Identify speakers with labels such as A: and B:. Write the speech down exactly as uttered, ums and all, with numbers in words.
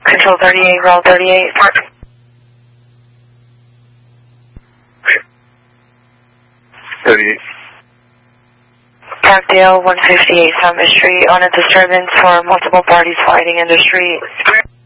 A: Control thirty-eight, roll thirty-eight, park.
B: thirty-eight.
A: Parkdale, one fifty-eight Summit Street, on a disturbance for multiple parties fighting in the street.